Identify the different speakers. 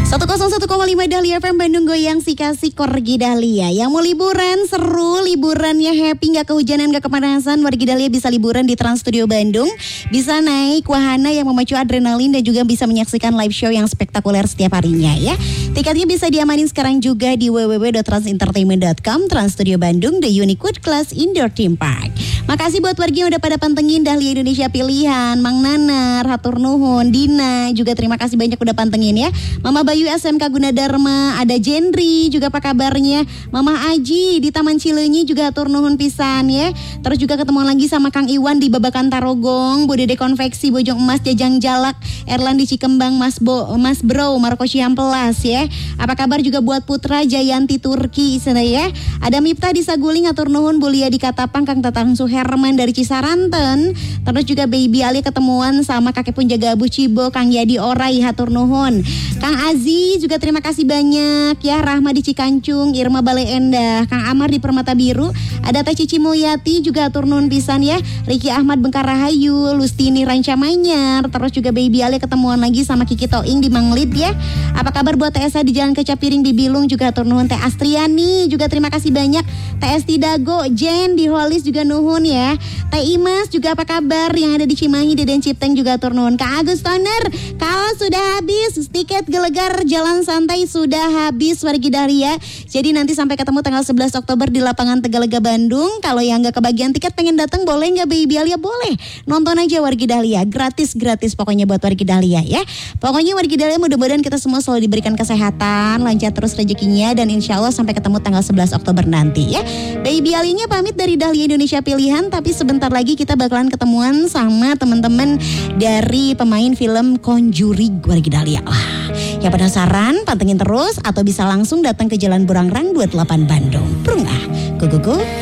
Speaker 1: 101,5 Dahlia FM Bandung goyang si kasih Korgi Dahlia. Yang mau liburan seru, liburannya happy, gak kehujanan, gak kepanasan, Wargi Dahlia bisa liburan di Trans Studio Bandung. Bisa naik wahana yang memacu adrenalin dan juga bisa menyaksikan live show yang spektakuler setiap harinya ya. Tiketnya bisa diamanin sekarang juga di www.transentertainment.com. Trans Studio Bandung, The Unique World Class Indoor Theme Park. Makasih buat wargi yang udah pada pantengin Dahlia Indonesia Pilihan, Mang Nanar, Hatur Nuhun, Dina, juga terima kasih banyak udah pantengin ya. Mama Bayu SMK Gunadarma, ada Jendri, juga apa kabarnya? Mama Aji di Taman Cileunyi juga hatur nuhun pisan ya. Terus juga ketemu lagi sama Kang Iwan di Babakan Tarogong, Bu Dede Konveksi, Bojong Emas, Jajang Jalak, Erlan di Cikembang, Mas Bro, Marco Ciampelas ya. Apa kabar juga buat Putra Jayanti Turki sana ya. Ada Miftah di Saguling, hatur nuhun, Bulia di Katapang, Kang Tatang Suherman dari Cisaranten. Terus juga Baby Ali ketemuan sama kakek penjaga Abu Cibo, Kang Yadi Orai, hatur nuhun. Kang Aziz juga terima kasih banyak ya. Rahma di Cikancung, Irma Bale Endah, Kang Amar di Permata Biru, ada Teh Cici Mulyati juga hatur nuhun pisan ya. Riki Ahmad Bengkar Rahayu, Lustini Ranca Manyar, terus juga Baby Ali ketemuan lagi sama Kiki Toing di Manglid ya. Apa kabar buat TSA di Jalan Kecapiring di Bilung juga hatur nuhun. Teh Astriani juga terima kasih banyak. Teh Esti Dago, Jen di Holis juga nuhun ya. Teh Imas juga apa kabar yang ada di Cimahi, Deden Cipteng juga hatur nuhun. Kak Agus Toner, kalau sudah habis tiket Gelegar Jalan Santai sudah habis wargi Dahlia. Jadi nanti sampai ketemu tanggal 11 Oktober di lapangan Tegalega Bandung. Kalau yang gak kebagian tiket pengen datang boleh gak Baby Alia? Boleh. Nonton aja wargi Dahlia. Gratis pokoknya buat wargi Dahlia ya. Pokoknya wargi Dahlia mudah-mudahan kita semua selalu diberikan kesehatan, lancar terus rezekinya, dan insya Allah sampai ketemu tanggal 11 Oktober nanti ya. Baby Alinya pamit dari Dahlia Indonesia Pilihan, tapi sebentar lagi kita bakalan ketemuan sama teman-teman dari pemain film Conjuring wargi Dahlia. Yang penasaran, pantengin terus atau bisa langsung datang ke Jalan Burangrang 28 Bandung. Prung go.